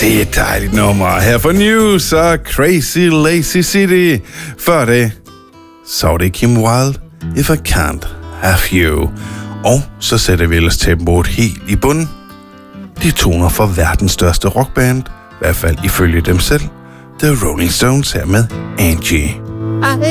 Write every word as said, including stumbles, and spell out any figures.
Det er et dejligt nummer. Her for News og Crazy Lazy City. Før det, så var det Kim Wilde, If I Can't Have You. Og så sætter vi ellers tempoet helt i bunden. De toner for verdens største rockband, i hvert fald ifølge dem selv, The Rolling Stones her med Angie. I